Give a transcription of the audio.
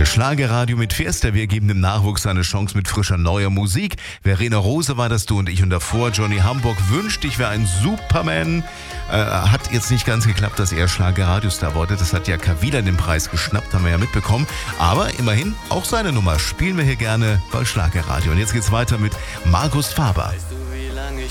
Schlagerradio mit Fiesta. Wir geben dem Nachwuchs eine Chance mit frischer neuer Musik. Verena Rose war das, du und ich. Und davor Johnny Hamburg wünscht, ich wäre ein Superman. Hat jetzt nicht ganz geklappt, dass er Schlagerradiostar wurde. Das hat ja Kavila den Preis geschnappt, haben wir ja mitbekommen. Aber immerhin, auch seine Nummer spielen wir hier gerne bei Schlagerradio. Und jetzt geht's weiter mit Markus Faber. Weißt du